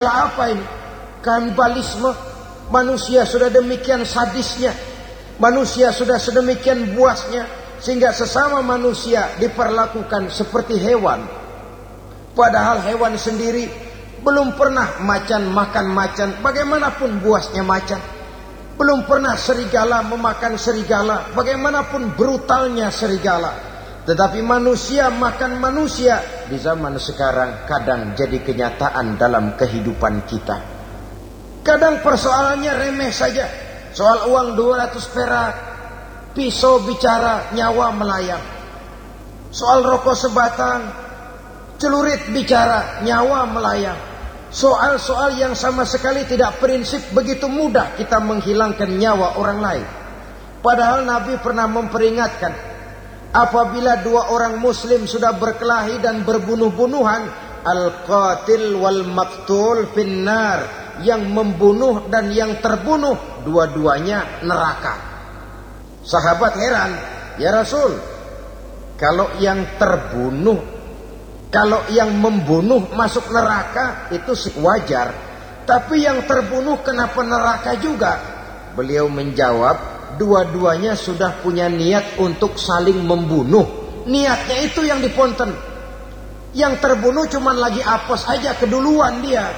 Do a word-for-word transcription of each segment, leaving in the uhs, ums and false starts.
Apa ini? Kanibalisme. Manusia sudah demikian sadisnya, manusia sudah sedemikian buasnya, sehingga sesama manusia diperlakukan seperti hewan. Padahal hewan sendiri belum pernah macan makan macan, bagaimanapun buasnya macan. Belum pernah serigala memakan serigala, bagaimanapun brutalnya serigala. Tetapi manusia makan manusia di zaman sekarang kadang jadi kenyataan dalam kehidupan kita. Kadang persoalannya remeh saja. Soal uang dua ratus perak, pisau bicara, nyawa melayang. Soal rokok sebatang, celurit bicara, nyawa melayang. Soal-soal yang sama sekali tidak prinsip, begitu mudah kita menghilangkan nyawa orang lain. Padahal Nabi pernah memperingatkan, apabila dua orang muslim sudah berkelahi dan berbunuh-bunuhan, al-qatil wal maqtul finnar, yang membunuh dan yang terbunuh dua-duanya neraka. Sahabat heran, ya Rasul, kalau yang terbunuh, kalau yang membunuh masuk neraka itu wajar, tapi yang terbunuh kenapa neraka juga? Beliau menjawab, dua-duanya sudah punya niat untuk saling membunuh. Niatnya itu yang diponten. Yang terbunuh cuman lagi apes aja, keduluan dia.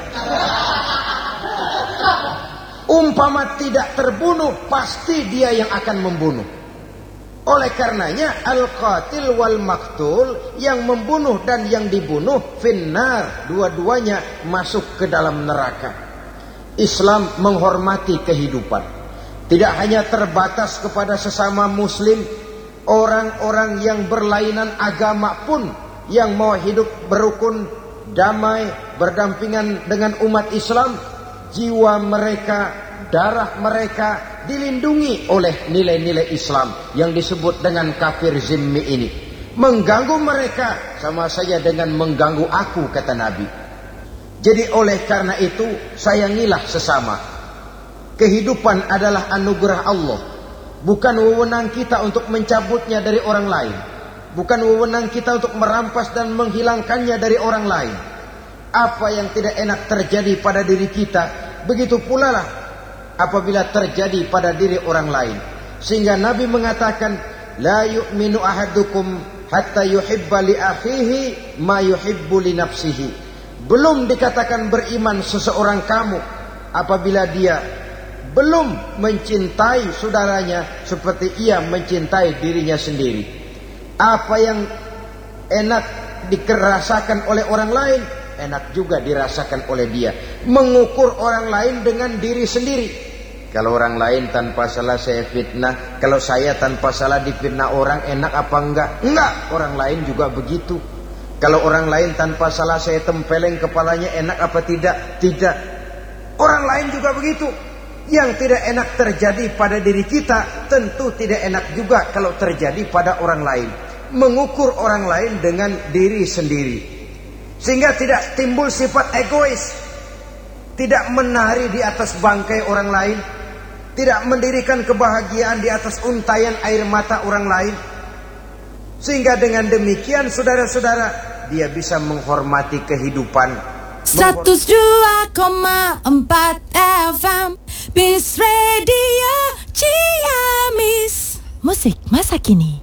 Umpama tidak terbunuh, pasti dia yang akan membunuh. Oleh karenanya al-qatil wal maktul, yang membunuh dan yang dibunuh finnar, dua-duanya masuk ke dalam neraka. Islam menghormati kehidupan. Tidak hanya terbatas kepada sesama muslim, orang-orang yang berlainan agama pun yang mau hidup berukun, damai, berdampingan dengan umat Islam, jiwa mereka, darah mereka dilindungi oleh nilai-nilai Islam yang disebut dengan kafir zimmi ini. Mengganggu mereka sama saja dengan mengganggu aku, kata Nabi. Jadi oleh karena itu, sayangilah sesama. Kehidupan adalah anugerah Allah, bukan wewenang kita untuk mencabutnya dari orang lain, bukan wewenang kita untuk merampas dan menghilangkannya dari orang lain. Apa yang tidak enak terjadi pada diri kita, begitu pula lah apabila terjadi pada diri orang lain. Sehingga Nabi mengatakan, la yu'minu ahadukum hatta yuhibba li akhihi ma yuhibbu li nafsihi. Belum dikatakan beriman seseorang kamu apabila dia belum mencintai saudaranya seperti ia mencintai dirinya sendiri. Apa yang enak dirasakan oleh orang lain, enak juga dirasakan oleh dia. Mengukur orang lain dengan diri sendiri. Kalau orang lain tanpa salah saya fitnah, kalau saya tanpa salah difitnah orang, enak apa enggak? Enggak, orang lain juga begitu. Kalau orang lain tanpa salah saya tempeleng kepalanya, enak apa tidak? Tidak. Orang lain juga begitu. Yang tidak enak terjadi pada diri kita, tentu tidak enak juga kalau terjadi pada orang lain. Mengukur orang lain dengan diri sendiri, sehingga tidak timbul sifat egois, tidak menari di atas bangkai orang lain, tidak mendirikan kebahagiaan di atas untayan air mata orang lain. Sehingga dengan demikian, saudara-saudara, dia bisa menghormati kehidupan. seratus dua koma empat F M Peace Radio Ciamis. Musik masa kini.